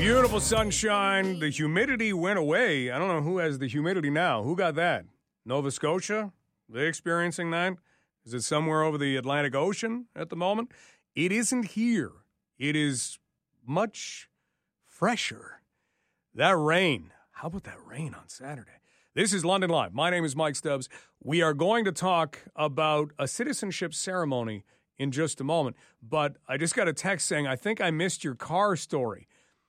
Beautiful sunshine. The humidity went away. I don't know who has the humidity now. Who got that? Nova Scotia? They experiencing that? Is it somewhere over the Atlantic Ocean at the moment? It isn't here. It is much fresher. That rain. How about that rain on Saturday? This is London Live. My name is Mike Stubbs. We are going to talk about a citizenship ceremony in just a moment. But I just got a text saying, I think I missed your car story.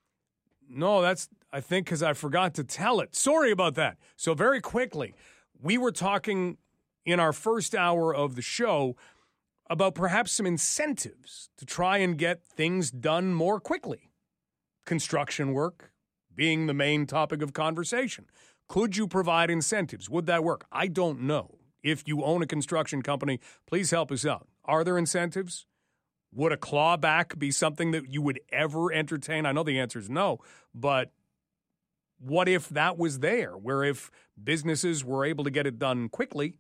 No, that's, I think, because I forgot to tell it. Sorry about that. So very quickly, we were talking in our first hour of the show about perhaps some incentives to try and get things done more quickly. Construction work being the main topic of conversation. Could you provide incentives? Would that work? I don't know. If you own a construction company, please help us out. Are there incentives? Would a clawback be something that you would ever entertain? I know the answer is no, but what if that was there, where if businesses were able to get it done quickly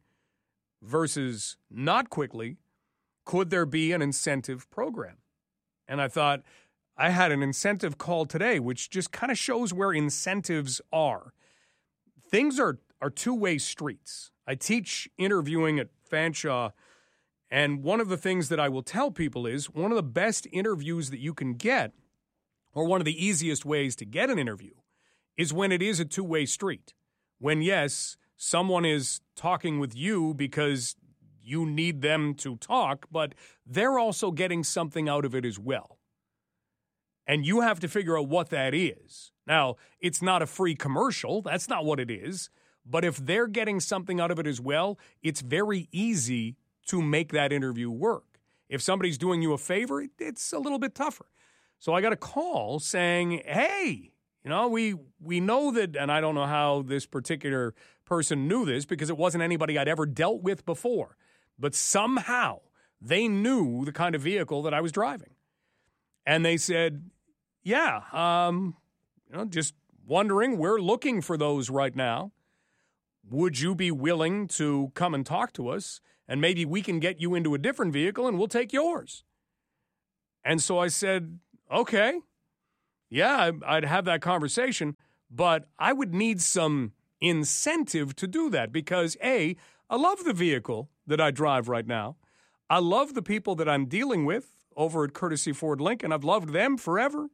versus not quickly, could there be an incentive program? And I thought I had an incentive call today, which just kind of shows where incentives are. Things are two-way streets. I teach interviewing at Fanshawe. And one of the things that I will tell people is one of the best interviews that you can get, or one of the easiest ways to get an interview, is when it is a two-way street. When, yes, someone is talking with you because you need them to talk, but they're also getting something out of it as well. And you have to figure out what that is. Now, it's not a free commercial. That's not what it is. But if they're getting something out of it as well, it's very easy to make that interview work. If somebody's doing you a favor, it's a little bit tougher. So I got a call saying, hey, we know that, and I don't know how this particular person knew this because it wasn't anybody I'd ever dealt with before, but somehow they knew the kind of vehicle that I was driving. And they said, yeah, just wondering, we're looking for those right now. Would you be willing to come and talk to us? And maybe we can get you into a different vehicle and we'll take yours. And so I said, okay, yeah, I'd have that conversation, but I would need some incentive to do that because, A, I love the vehicle that I drive right now. I love the people that I'm dealing with over at Courtesy Ford Lincoln. I've loved them forever.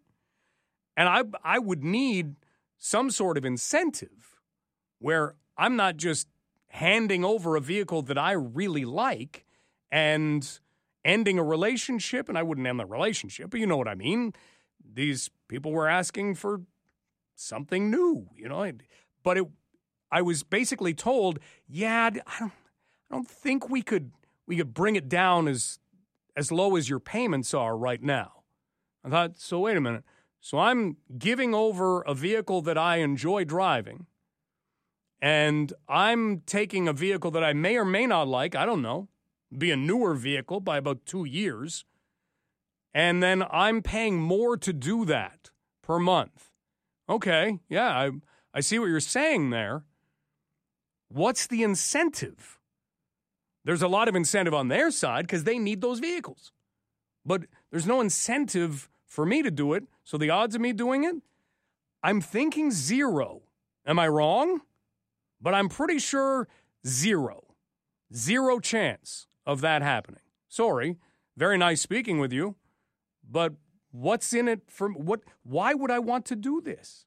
And I would need some sort of incentive where I'm not just handing over a vehicle that I really like and ending a relationship, and I wouldn't end the relationship, but you know what I mean. These people were asking for something new, But I was basically told, yeah, I don't think we could bring it down as low as your payments are right now. I thought, so wait a minute. So I'm giving over a vehicle that I enjoy driving, and I'm taking a vehicle that I may or may not like, I don't know, be a newer vehicle by about 2 years, and then I'm paying more to do that per month. Okay, yeah, I see what you're saying there. What's the incentive? There's a lot of incentive on their side because they need those vehicles. But there's no incentive for me to do it, so the odds of me doing it, I'm thinking 0. Am I wrong? But I'm pretty sure 0. 0 chance of that happening. Sorry, very nice speaking with you, but what's in it for what? Why would I want to do this?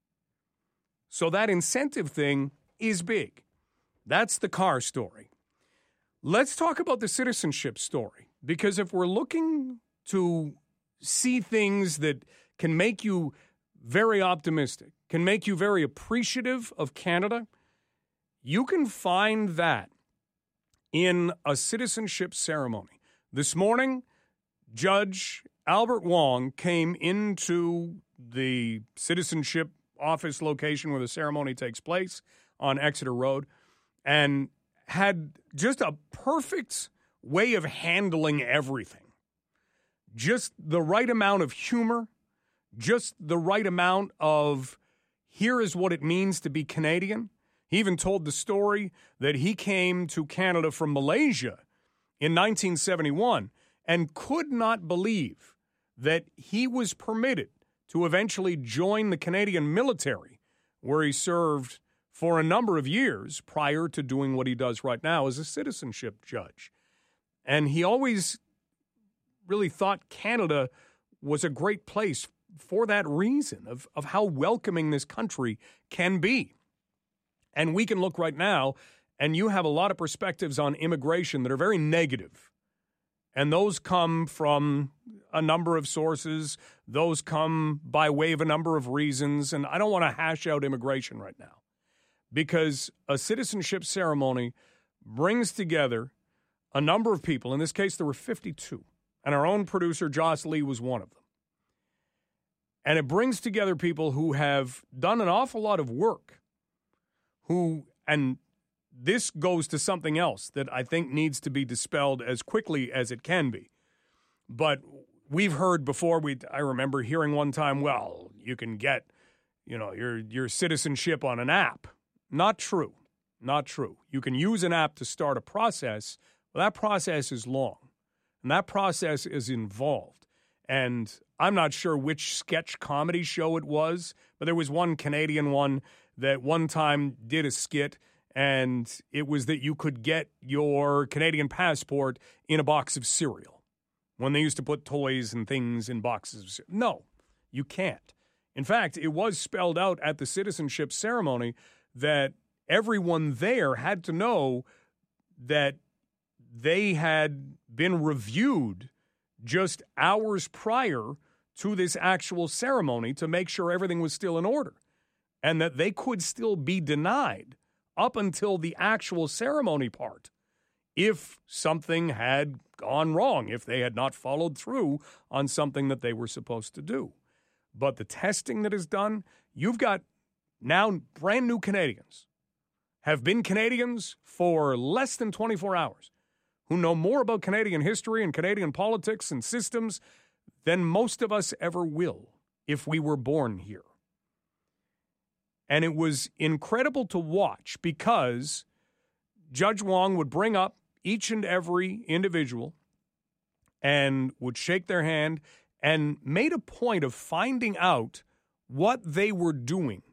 So that incentive thing is big. That's the car story. Let's talk about the citizenship story, because if we're looking to see things that can make you very optimistic, can make you very appreciative of Canada, you can find that in a citizenship ceremony. This morning, Judge Albert Wong came into the citizenship office location where the ceremony takes place on Exeter Road and had just a perfect way of handling everything. Just the right amount of humor, just the right amount of here is what it means to be Canadian. He even told the story that he came to Canada from Malaysia in 1971 and could not believe that he was permitted to eventually join the Canadian military, where he served for a number of years prior to doing what he does right now as a citizenship judge. And he always really thought Canada was a great place for that reason of how welcoming this country can be. And we can look right now, and you have a lot of perspectives on immigration that are very negative. And those come from a number of sources. Those come by way of a number of reasons. And I don't want to hash out immigration right now, because a citizenship ceremony brings together a number of people. In this case, there were 52. And our own producer, Joss Lee, was one of them. And it brings together people who have done an awful lot of work, and this goes to something else that I think needs to be dispelled as quickly as it can be. But we've heard before, I remember hearing one time, well, you can get, your citizenship on an app. Not true. Not true. You can use an app to start a process, but that process is long, and that process is involved. And I'm not sure which sketch comedy show it was, but there was one Canadian one that one time did a skit, and it was that you could get your Canadian passport in a box of cereal when they used to put toys and things in boxes of cereal. No, you can't. In fact, it was spelled out at the citizenship ceremony that everyone there had to know that they had been reviewed just hours prior to this actual ceremony to make sure everything was still in order, and that they could still be denied up until the actual ceremony part if something had gone wrong, if they had not followed through on something that they were supposed to do. But the testing that is done, you've got now brand new Canadians, have been Canadians for less than 24 hours, who know more about Canadian history and Canadian politics and systems than most of us ever will if we were born here. And it was incredible to watch because Judge Wong would bring up each and every individual and would shake their hand and made a point of finding out what they were doing